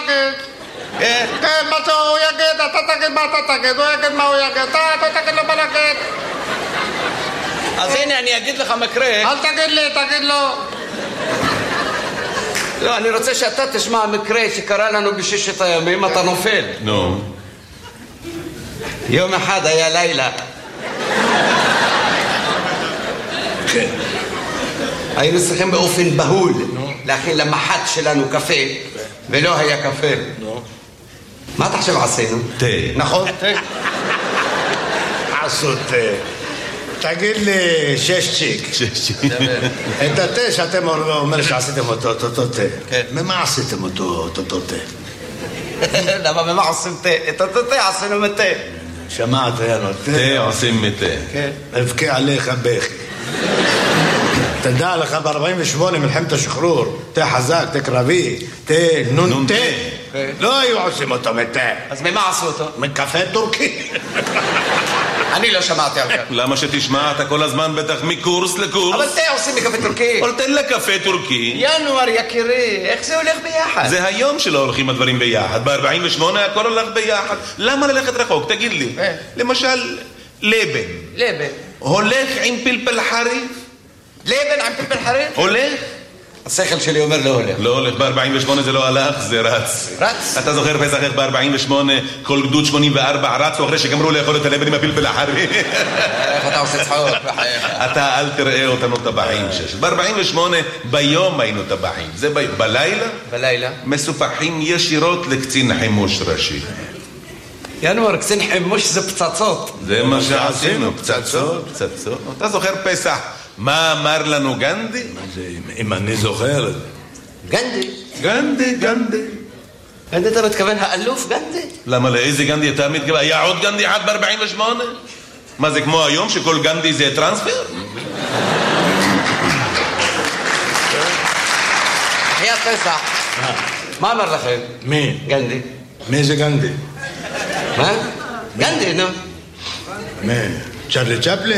להגיד. כן, מה שהוא יגיד, אתה תגיד מה אתה תגיד, הוא יגיד מה הוא יגיד, אתה תגיד לו מה להגיד. אז הנה, אני אגיד לך מקרה. אל תגיד לי, תגיד לו. לא, אני רוצה שאתה תשמע מקרה שקרה לנו בששת הימים, אתה נופל. נו. יום אחד היה לילה. כן. היינו צריכים באופן בהול להכין למח"ט שלנו קפה, ולא היה קפה. מה אתה חושב עשינו? תה. נכון? עשו תה. תגיד לי 6 צ'יק. את התה שאתם אומרים שעשיתם אותו תה. ממה עשיתם אותו תה? למה ממה עושים תה? את אותו תה עשינו מתה. שמעת, יאללה, תה עושים מתה. כן. אבכה עליך בכי. תדע לך ב-48 מלחמת השחרור, תה חזק, תה קרבי, תה נון תה. לא היו עושים אותו מתה. אז ממה עשו אותו? מקפה טורקי. אני לא שמעתי על כך. למה שתשמע? אתה כל הזמן בטח מקורס לקורס. אבל תה עושים מקפה טורקי. אבל תן לקפה טורקי. ינואר יקירי, איך זה הולך ביחד? זה היום שלא הולכים הדברים ביחד. ב-48 הכל הולך ביחד. למה ללכת רחוק? תגיד לי. למשל, לבן. לבן. הולך עם פלפל חריף? לבן עם פלפל חריף? הולך? השכל שלי אומר לא הולך. לא הולך, ב-48 זה לא הלך, זה רץ. רץ? אתה זוכר פסח איך ב-48 כל גדוד 84 רצו אחרי שגמרו לאכול את הלבן עם הפלפל החריף? איך אתה עושה צחוק בחייך? אתה אל תראה אותנו טבחים שש. ב-48 ביום היינו טבחים. זה בלילה? בלילה. מסופחים ישירות לקצין חימוש ראשי. ינואר, קצין חימוש זה פצצות. זה מה שעשינו, פצצות. אתה זוכר פסח? מה אמר לנו גנדי? אם אני זוכר. גנדי? גנדי. גנדי אתה מתכוון האלוף גנדי? למה לאיזה גנדי אתה מתכוון? היה עוד גנדי אחד ב-48? מה זה כמו היום שכל גנדי זה טרנספר? חיית פסח. מה אמר לכם? מי? גנדי. מי זה גנדי? מה? גנדי, נו. מי? צ'רלי צ'פלין?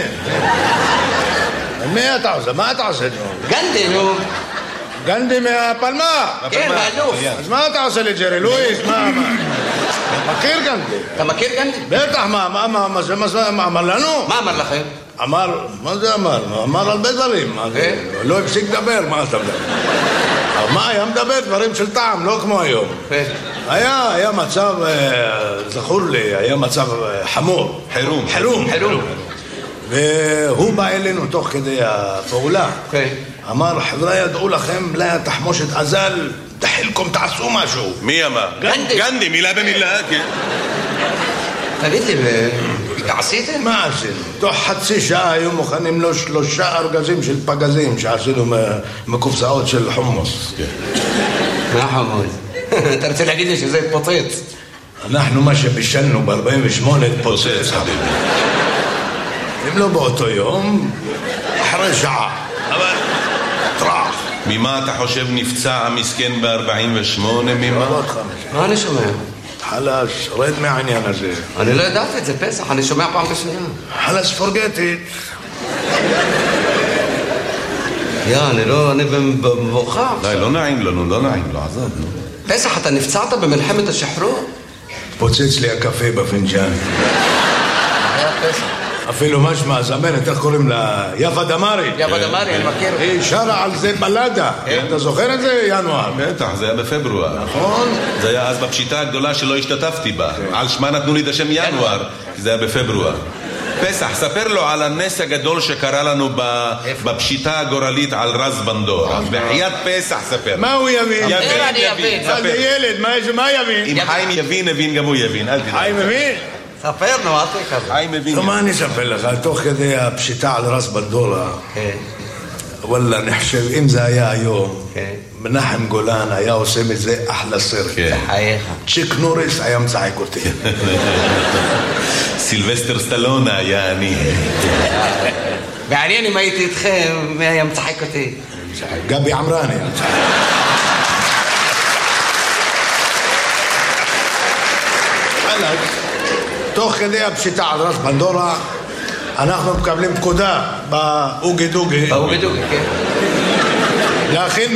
מי אתה עושה? מה אתה עושה? גנדי, נו. גנדי מהפלמה. כן, האלוף. אז מה אתה עושה לג'רי לואיס? מה? מכיר גנדי? אתה מכיר גנדי? בטח, מה אמר לנו? מה אמר לכם? אמר, מה זה אמר? אמר הרבה דברים. לא הפסיק לדבר, מה אתה מדבר? אבל מה, היה מדבר דברים של טעם, לא כמו היום. היה מצב, זכור לי, היה מצב חמור. חירום. והוא בא אלינו תוך כדי הפעולה. אמר, חבר'ה, ידעו לכם, לה תחמושת אזל, תחילכם, תעשו משהו. מי אמר? גנדי, מילה במילה, כן. תגיד לי, עשיתם? מה עשינו? תוך חצי שעה היו מוכנים לו 3 ארגזים של פגזים שעשינו מקופסאות של חומוס. מה חומוס? אתה רוצה להגיד לי שזה התפוצץ? אנחנו מה שבישלנו ב-48 התפוצץ. אם לא באותו יום, אחרי שעה. אבל טרח. ממה אתה חושב נפצע המסכן ב-48? ממה? מה אני שומע? חלש, רד מהעניין הזה. אני לא ידעתי את זה, פסח, אני שומע פעם בשנייה. חלש, forget it. אני במבוכה. לא נעים לו, עזוב. פסח, אתה נפצעת במלחמת השחרור? פוצץ לי הקפה בפנג'ן. היה פסח. אפילו משמע, זמנת, איך קוראים לה? יפה דמארי. יפה דמארי, אני מכיר. היא שרה על זה בלדה. אתה זוכר את זה, ינואר? בטח, זה היה בפברואר. נכון. זה היה אז בפשיטה הגדולה שלא השתתפתי בה. על שמה נתנו לי את השם ינואר, כי זה היה בפברואר. פסח, ספר לו על הנס הגדול שקרה לנו בפשיטה הגורלית על רז בנדור. בחיית פסח, ספר. מה הוא יבין? יבין. זה ילד, מה יבין? אם חיים יבין, גם הוא יבין. חיים מבין? ספר, נו, אל תהיה כזה. חיים מבין. מה אני אספר לך? תוך כדי הפשיטה על רז בנדורה, וואלה, נחשב, אם זה היה היום, מנחם גולן היה עושה מזה אחלה סרט. חייך. צ'יק נוריס היה מצחק אותי. סילבסטר סטלון היה אני. מעניין אם הייתי איתכם, מי היה מצחק אותי? גבי עמרני. תוך כדי הפשיטה על רז בנדורה, אנחנו מקבלים פקודה באוגי דוגי. באוגי דוגי, כן. להכין